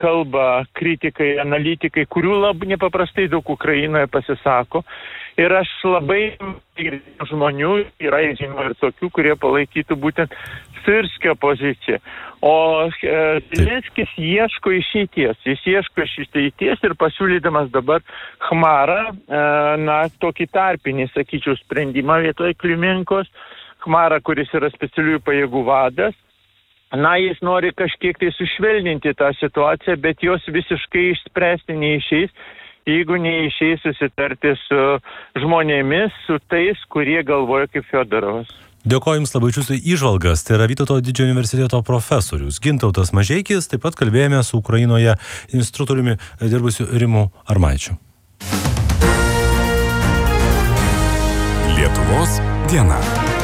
kalba kritikai, analitikai, kurių labai nepaprastai daug Ukrainoje pasisako. Ir aš labai žmonių, yra žinoma ir tokių, kurie palaikytų būtent Syrskio poziciją. O Zelenskis ieško išeities. Jis ieško išeities ir pasiūlydamas dabar Khmarą, tokį tarpinį, sakyčiau, sprendimą vietoje Kliumenkos. Khmarą, kuris yra specialiųjų pajėgų vadas. Jis nori kažkiek tai sušvelninti tą situaciją, bet jos visiškai išspręsti neišeis, jeigu neišeis susitarti su žmonėmis, su tais, kurie galvoja kaip Fiodorovas. Dėkoju Jums labai už Jūsų įžvalgas. Tai yra Vytauto didžiojo universiteto profesorius Gintautas Mažeikis. Taip pat kalbėjome su Ukrainoje instruktoriumi dirbusiu Rimu Armaičiu. Lietuvos diena.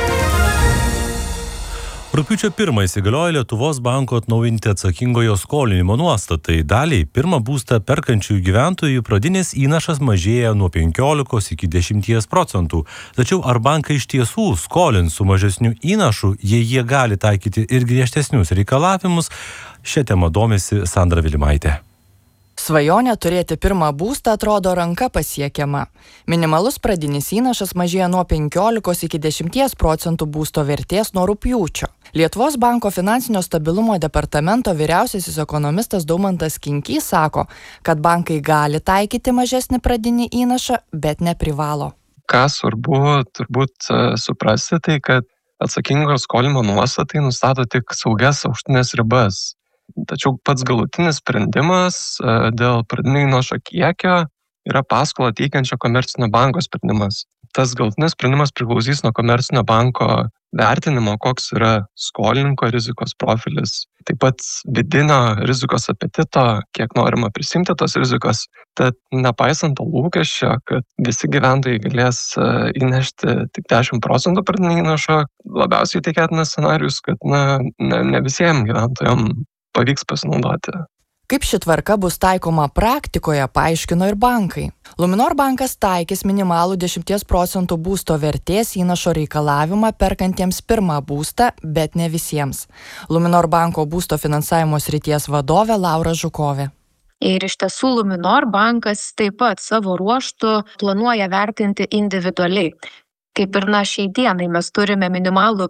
Rugpjūčio 1 įsigaliojo Lietuvos banko atnaujinti atsakingojo skolinimo nuostatai. Daliai pirmą būstą perkančiųjų gyventojų pradinis įnašas mažėja nuo 15 iki 10%. Tačiau ar bankai iš tiesų skolins su mažesniu įnašu, jei jie gali taikyti ir griežtesnius reikalavimus? Šią temą domisi Sandra Vilimaitė. Svajonė turėti pirmą būstą atrodo ranka pasiekiama. Minimalus pradinis įnašas mažėja nuo 15 iki 10% būsto vertės nuo rugpjūčio. Lietuvos banko finansinio stabilumo departamento vyriausiasis ekonomistas Daumantas Kinkys sako, kad bankai gali taikyti mažesnį pradinį įnašą, bet neprivalo. Ką svarbu turbūt suprasti, tai kad atsakingo skolinimo nuostatai nustato tik saugias aukštinės ribas. Tačiau pats galutinis sprendimas dėl pradinio įnašo kiekio yra paskolą teikiančio komercinio banko sprendimas. Tas galutinis sprendimas priklausys nuo komercinio banko vertinimo, koks yra skolininko rizikos profilis. Taip pat vidinio rizikos apetito, kiek norima prisimti tos rizikos. Tad nepaisant to lūkesčio, kad visi gyventojai galės įnešti tik 10% pradinio įnašo, labiausiai tikėtinas scenarijus, kad ne visiems gyventojams pavyks pasinaudoti. Kaip ši tvarka bus taikoma praktikoje, paaiškino ir bankai. Luminor bankas taikys minimalų 10% būsto vertės įnašo reikalavimą perkantiems pirmą būstą, bet ne visiems. Luminor banko būsto finansavimo srities vadovė Laura Žukovė. Ir iš tiesų Luminor bankas taip pat savo ruožtu planuoja vertinti individualiai. Kaip ir šiai dienai mes turime minimalų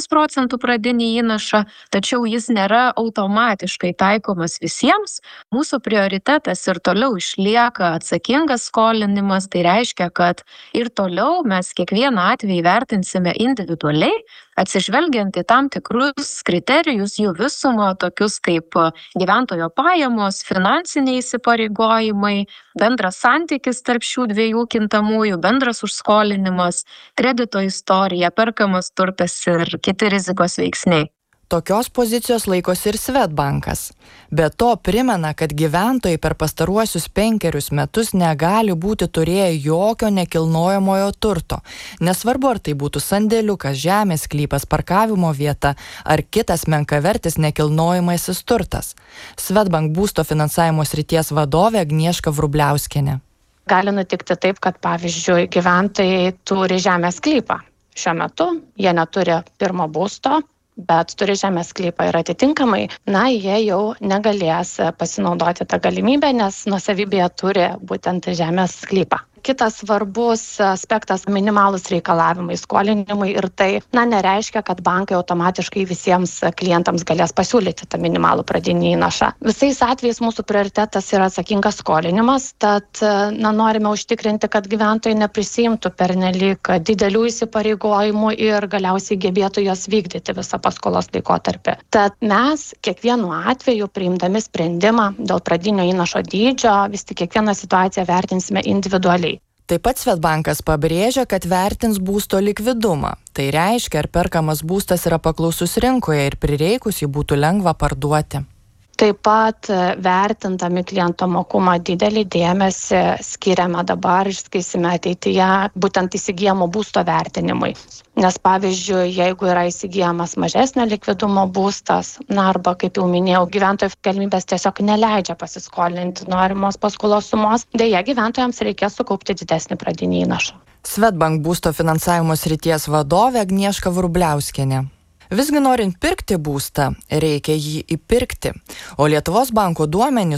15% pradinį įnašą, tačiau jis nėra automatiškai taikomas visiems. Mūsų prioritetas ir toliau išlieka atsakingas skolinimas, tai reiškia, kad ir toliau mes kiekvieną atvejį vertinsime individualiai, atsižvelgiant į tam tikrus kriterijus, jų visumą, tokius kaip gyventojo pajamos, finansiniai įsipareigojimai, bendras santykis tarp šių dviejų kintamųjų, bendras užskolinimas, kredito istorija, perkamas turtas ir kiti rizikos veiksniai. Tokios pozicijos laikosi ir Swedbankas. Be to primena, kad gyventojai per pastaruosius 5 metus negali būti turėję jokio nekilnojamojo turto. Nesvarbu, ar tai būtų sandėliukas, žemės sklypas, parkavimo vieta ar kitas menkavertis nekilnojamasis turtas. Swedbank būsto finansavimo srities vadovė Agnieška Vrubliauskienė. Gali nutikti taip, kad pavyzdžiui gyventojai turi žemės sklypą. Šiuo metu jie neturi pirmo būsto, bet turi žemės sklypą ir atitinkamai, jie jau negalės pasinaudoti tą galimybę, nes nuosavybėje turi būtent žemės sklypą. Kitas svarbus aspektas - minimalūs reikalavimai skolinimui ir tai nereiškia, kad bankai automatiškai visiems klientams galės pasiūlyti tą minimalų pradinį įnašą. Visais atvejais mūsų prioritetas yra atsakingas skolinimas, tad norime užtikrinti, kad gyventojai neprisiimtų pernelyg didelių įsipareigojimų ir galiausiai gebėtų jos vykdyti visą paskolos laikotarpį. Tad mes kiekvienu atveju priimdami sprendimą dėl pradinio įnašo dydžio vis tik kiekvieną situaciją vertinsime individualiai. Taip pat Swedbankas pabrėžia, kad vertins būsto likvidumą. Tai reiškia, ar perkamas būstas yra paklausus rinkoje ir prireikus jį būtų lengva parduoti. Taip pat vertindami kliento mokumą didelį dėmesį skiriame dabar ir skirsime ateityje būtent įsigijamo būsto vertinimui. Nes pavyzdžiui, jeigu yra įsigijamas mažesnio likvidumo būstas, arba kaip jau minėjau, gyventojų galimybės tiesiog neleidžia pasiskolinti norimos paskolos sumos, deja gyventojams reikės sukaupti didesnį pradinį įnašą. Swedbank būsto finansavimo srities vadovė Agnieška Vrubliauskienė. Visgi norint pirkti būstą, reikia jį įpirkti, o Lietuvos banko duomenys